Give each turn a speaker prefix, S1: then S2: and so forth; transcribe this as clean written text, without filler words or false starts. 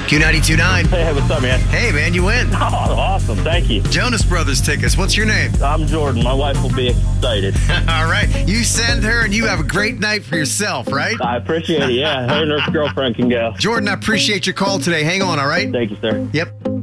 S1: Q92.9.
S2: Hey, what's up, man?
S1: Hey, man, you win.
S2: Oh, awesome. Thank you.
S1: Jonas Brothers tickets. What's your name?
S2: I'm Jordan. My wife will be excited.
S1: All right. You send her and you have a great night for yourself, right?
S2: I appreciate it. Yeah, her and her girlfriend can go.
S1: Jordan, I appreciate your call today. Hang on, all right?
S2: Thank you, sir.
S1: Yep.